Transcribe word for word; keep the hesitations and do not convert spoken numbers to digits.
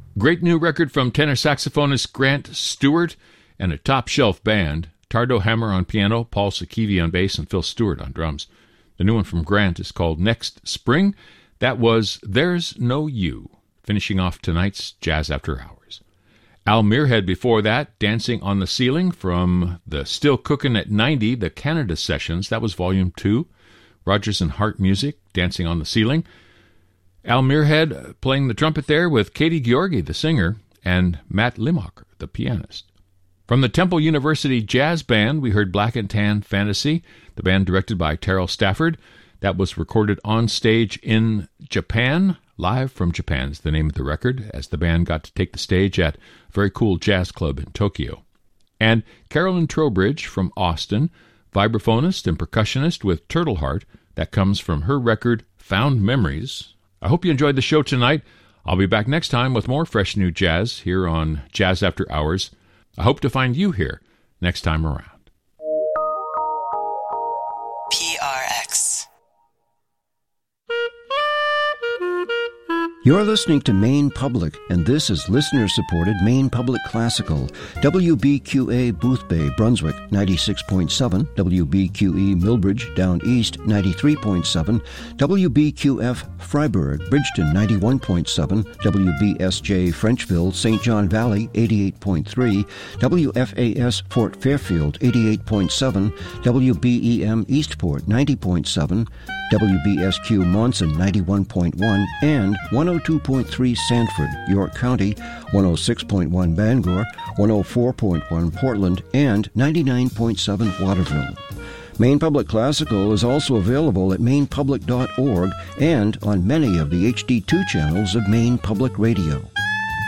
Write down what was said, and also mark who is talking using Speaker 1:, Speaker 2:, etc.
Speaker 1: Great new record from tenor saxophonist Grant Stewart and a top-shelf band. Tardo Hammer on piano, Paul Sakivi on bass, and Phil Stewart on drums. The new one from Grant is called Next Spring. That was There's No You, finishing off tonight's Jazz After Hours. Al Muirhead before that, Dancing on the Ceiling from the Still Cookin' at ninety, the Canada Sessions. That was Volume two. Rogers and Hart Music, Dancing on the Ceiling. Al Muirhead playing the trumpet there with Katie Georgi, the singer, and Matt Limacher, the pianist. From the Temple University Jazz Band, we heard Black and Tan Fantasy, the band directed by Terrell Stafford. That was recorded on stage in Japan. Live from Japan is the name of the record, as the band got to take the stage at a very cool jazz club in Tokyo. And Carolyn Trowbridge from Austin, vibraphonist and percussionist with Turtle Heart. That comes from her record, Found Memories. I hope you enjoyed the show tonight. I'll be back next time with more fresh new jazz here on Jazz After Hours. I hope to find you here next time around.
Speaker 2: P R X.
Speaker 3: You're listening to Maine Public, and this is listener-supported Maine Public Classical. W B Q A Boothbay, Brunswick, ninety-six point seven. W B Q E Millbridge, Down East, ninety-three point seven. W B Q F Freiburg, Bridgeton, ninety-one point seven. W B S J Frenchville, Saint John Valley, eighty-eight point three. W F A S Fort Fairfield, eighty-eight point seven. W B E M Eastport, ninety point seven. W B S Q Monson, ninety-one point one, and one oh two point three Sanford, York County, one oh six point one Bangor, one oh four point one Portland, and ninety-nine point seven Waterville. Maine Public Classical is also available at maine public dot org and on many of the H D two channels of Maine Public Radio.